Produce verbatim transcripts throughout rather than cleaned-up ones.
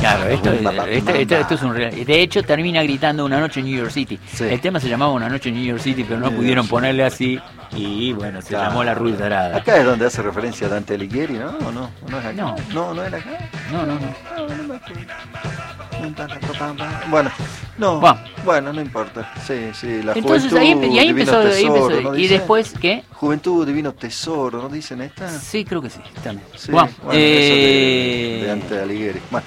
Claro, esto, esto, esto, esto es un real. De hecho, termina gritando Una noche en New York City. Sí. El tema se llamaba Una noche en New York City, pero no New pudieron York ponerle así. Y bueno, se Claro. llamó La Ruta Dorada. Acá es donde hace referencia a Dante Alighieri, ¿no? ¿O no? ¿O no es acá? No. No, no era acá. No, no, no. Ah, no me acuerdo. Bueno, no, Bueno. bueno, no importa. Sí, sí, la Entonces juventud, ahí, empe- y ahí divino empezó, ahí tesoro, empezó. ¿no Y dice? después, ¿qué? Juventud, divino tesoro, ¿no dicen esta? Sí, creo que sí, también. Sí, Bueno, bueno, eh, eso de, de Dante Alighieri. Bueno,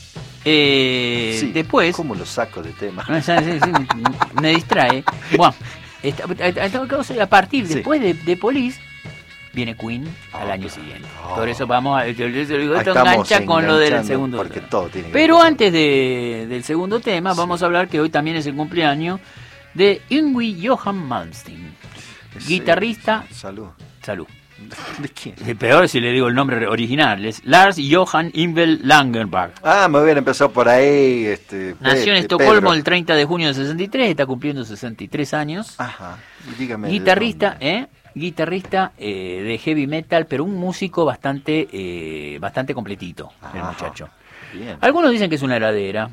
eh, sí, después, ¿cómo lo saco de tema? Ah, sí, sí, sí, me distrae. Bueno, esta- esta- a partir Sí. después de, de Police viene Queen al Oh, año claro. siguiente. Oh. Por eso vamos a, esto Ahí engancha estamos con lo del enganchando, segundo porque tema. todo tiene que Pero ver con- antes de, del segundo tema, Sí. vamos a hablar que hoy también es el cumpleaños de Yngwie Johan Malmsteen, Sí. guitarrista. Salud. Salud. ¿De quién? El peor si le digo el nombre original, es Lars Johan Ingvel Langenbach. Ah, me hubiera empezado por ahí. Este, Nació en Pe- Estocolmo Pedro. el treinta de junio del sesenta y tres, está cumpliendo sesenta y tres años. Ajá, dígame. de Guitarrista, dónde. ¿eh? Guitarrista eh, de heavy metal, pero un músico bastante eh, bastante completito, el Ajá. muchacho. Bien. Algunos dicen que es una heladera.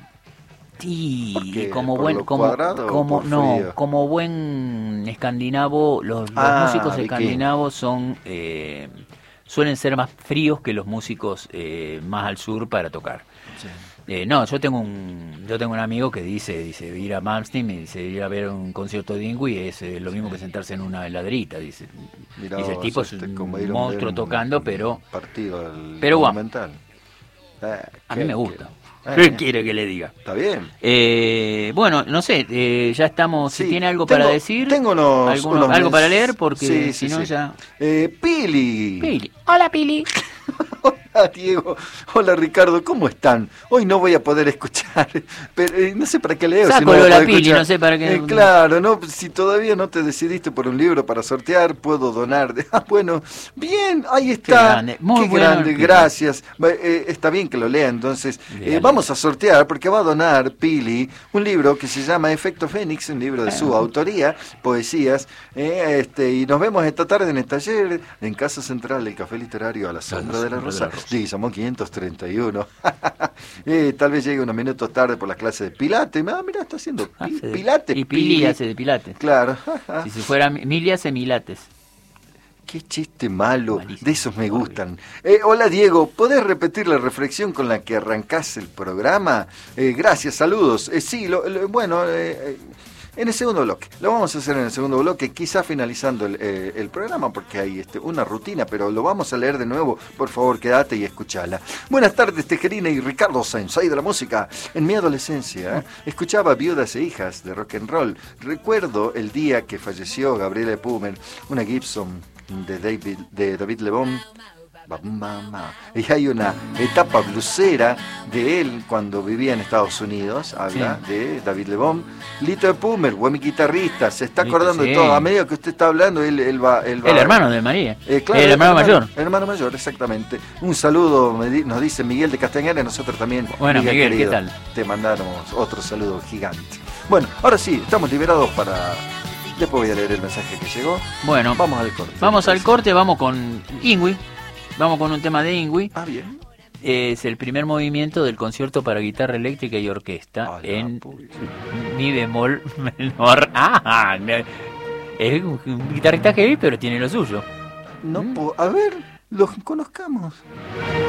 Sí, ¿Por qué? como ¿Por buen lo como cuadrado o como por no, frío? como buen escandinavo, los, los Ah, músicos vikingo. escandinavos son eh, suelen ser más fríos que los músicos eh, más al sur para tocar. Sí. Eh, no, yo tengo un yo tengo un amigo que dice dice ir a Malmsteen y dice ir a ver un concierto de Yngwie es eh, lo mismo que sentarse en una heladerita, dice. Mirá Dice el vos, tipo es este, un como ir a monstruo ver un- tocando, pero partido del pero bueno. Monumental. Eh, a ¿qué- mí me qué- gusta. Eh, ¿Qué quiere que le diga? Está bien. Eh, bueno, no sé, eh, ya estamos. Si Sí, tiene algo tengo- para decir, tengo unos- alguno- unos algo mens- para leer, porque Sí, si sí, no sí. ya. Eh, Pili. Pili. Hola, Pili. Hola Diego, hola Ricardo, ¿cómo están? Hoy no voy a poder escuchar, pero eh, no sé para qué leo. Saco si no voy lo a de la poder Pili, escuchar. no sé para qué. Eh, claro, no, si todavía no te decidiste por un libro para sortear, puedo donar. Ah, bueno, bien, ahí está. grande, muy Qué bueno, grande, Pili. gracias. Va, eh, está bien que lo lea, entonces eh, Dale. vamos a sortear porque va a donar Pili un libro que se llama Efecto Fénix, un libro de su Ah. autoría, poesías, eh, este, y nos vemos esta tarde en el taller en Casa Central del Café Literario a la sombra de la Rosa. Sí, somos quinientos treinta y uno. eh, tal vez llegue unos minutos tarde por las clases de Pilates. Ah, mira, está haciendo pi- Hace de- Pilates. Y Pili Pili. hace de Pilates. Claro. Si se fuera Mili hace Milates. Qué chiste malo, Malísimo. de esos me gustan. Eh, hola Diego, ¿podés repetir la reflexión con la que arrancás el programa? Eh, gracias, saludos. Eh, sí, lo, lo- bueno, eh, eh, en el segundo bloque, lo vamos a hacer en el segundo bloque, quizá finalizando el, eh, el programa, porque hay este, una rutina, pero lo vamos a leer de nuevo. Por favor, quédate y escuchala. Buenas tardes, Tejerina y Ricardo Sainz, de la música. En mi adolescencia, ¿eh? escuchaba Viudas e Hijas de rock and roll. Recuerdo el día que falleció Gabriela Pumer, una Gibson de David, de David Lebón. Y hay una etapa blusera de él cuando vivía en Estados Unidos, habla Sí. de David Lebón. Lito de Pumer, buen mi guitarrista, se está Lito, acordando sí. de todo. A medida que usted está hablando, él, él va, él va. El hermano de María. Eh, claro, el hermano mayor. El hermano mayor, exactamente. Un saludo, me di- nos dice Miguel de Castañares, nosotros también. Bueno, Miguel, ¿qué querido, tal? Te mandamos otro saludo gigante. Bueno, ahora sí, estamos liberados para... Después voy a leer el mensaje que llegó. Bueno, Vamos al corte. vamos al corte, vamos con Yngwie. Vamos con un tema de Yngwie. Ah, bien. Es el primer movimiento del concierto para guitarra eléctrica y orquesta Ah, la en pucha. mi bemol menor. Ah, me- es un guitarrista heavy, pero tiene lo suyo. No Mm. puedo... A ver, los conozcamos.